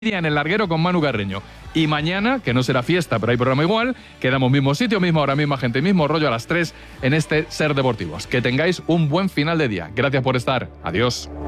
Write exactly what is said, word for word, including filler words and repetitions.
en el Larguero con Manu Carreño. Y mañana, que no será fiesta, pero hay programa igual, quedamos mismo sitio, misma hora, misma gente, mismo rollo a las tres en este Ser Deportivos. Que tengáis un buen final de día. Gracias por estar. Adiós.